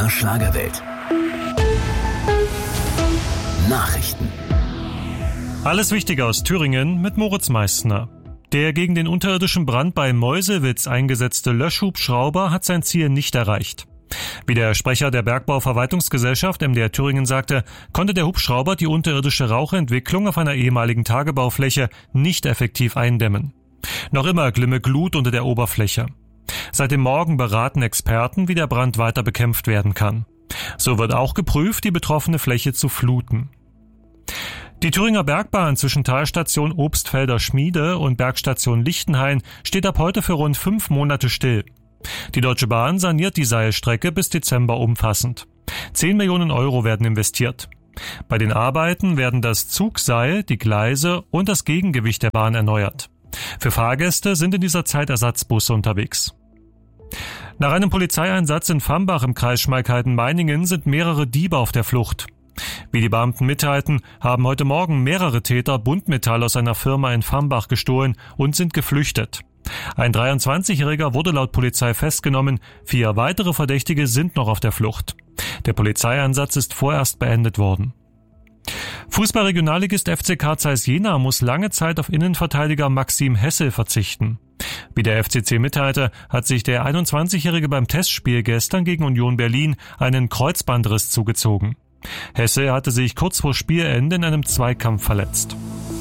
MDR Schlagerwelt. Nachrichten. Alles Wichtige aus Thüringen mit Moritz Meissner. Der gegen den unterirdischen Brand bei Meuselwitz eingesetzte Löschhubschrauber hat sein Ziel nicht erreicht. Wie der Sprecher der Bergbauverwaltungsgesellschaft MDR Thüringen sagte, konnte der Hubschrauber die unterirdische Rauchentwicklung auf einer ehemaligen Tagebaufläche nicht effektiv eindämmen. Noch immer glimme Glut unter der Oberfläche. Seit dem Morgen beraten Experten, wie der Brand weiter bekämpft werden kann. So wird auch geprüft, die betroffene Fläche zu fluten. Die Thüringer Bergbahn zwischen Talstation Obstfelder Schmiede und Bergstation Lichtenhain steht ab heute für rund 5 Monate still. Die Deutsche Bahn saniert die Seilstrecke bis Dezember umfassend. 10 Millionen Euro werden investiert. Bei den Arbeiten werden das Zugseil, die Gleise und das Gegengewicht der Bahn erneuert. Für Fahrgäste sind in dieser Zeit Ersatzbusse unterwegs. Nach einem Polizeieinsatz in Fambach im Kreis Schmalkalden-Meiningen sind mehrere Diebe auf der Flucht. Wie die Beamten mitteilten, haben heute Morgen mehrere Täter Buntmetall aus einer Firma in Fambach gestohlen und sind geflüchtet. Ein 23-Jähriger wurde laut Polizei festgenommen, 4 weitere Verdächtige sind noch auf der Flucht. Der Polizeieinsatz ist vorerst beendet worden. Fußball-Regionalligist FC Carl Zeiss Jena muss lange Zeit auf Innenverteidiger Maxim Hessel verzichten. Wie der FCC mitteilte, hat sich der 21-Jährige beim Testspiel gestern gegen Union Berlin einen Kreuzbandriss zugezogen. Hessel hatte sich kurz vor Spielende in einem Zweikampf verletzt.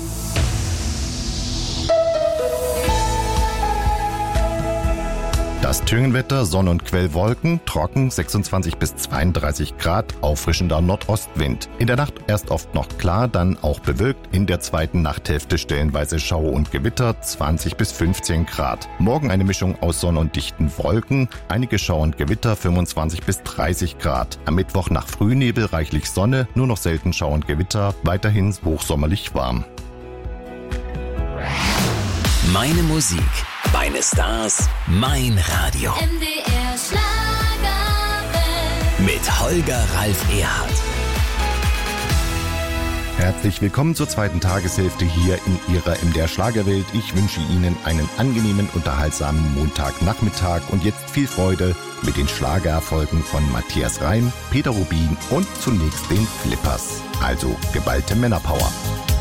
Das Thüringenwetter, Sonne und Quellwolken, trocken, 26 bis 32 Grad, auffrischender Nordostwind. In der Nacht erst oft noch klar, dann auch bewölkt, in der zweiten Nachthälfte stellenweise Schauer und Gewitter, 20 bis 15 Grad. Morgen eine Mischung aus Sonne und dichten Wolken, einige Schauer und Gewitter, 25 bis 30 Grad. Am Mittwoch nach Frühnebel reichlich Sonne, nur noch selten Schauer und Gewitter, weiterhin hochsommerlich warm. Meine Musik, meine Stars, mein Radio. MDR Schlagerwelt. Mit Holger Ralf Erhardt. Herzlich willkommen zur zweiten Tageshälfte hier in Ihrer MDR Schlagerwelt. Ich wünsche Ihnen einen angenehmen, unterhaltsamen Montagnachmittag und jetzt viel Freude mit den Schlagererfolgen von Matthias Reim, Peter Rubin und zunächst den Flippers. Also geballte Männerpower.